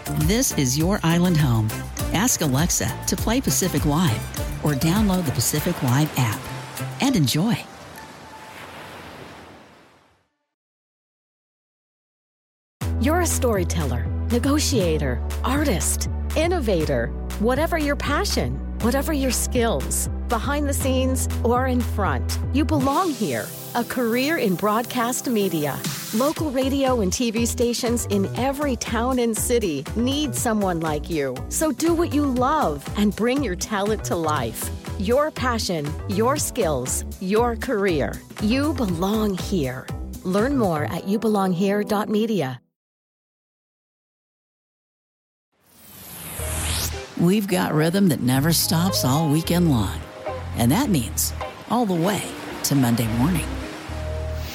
This is your island home. Ask Alexa to play Pacific Live or download the Pacific Live app and enjoy. You're a storyteller, negotiator, artist, innovator. Whatever your passion, whatever your skills, behind the scenes or in front, you belong here. A career in broadcast media. Local radio and TV stations in every town and city need someone like you. So do what you love and bring your talent to life. Your passion, your skills, your career. You belong here. Learn more at youbelonghere.media. We've got rhythm that never stops all weekend long. And that means all the way to Monday morning.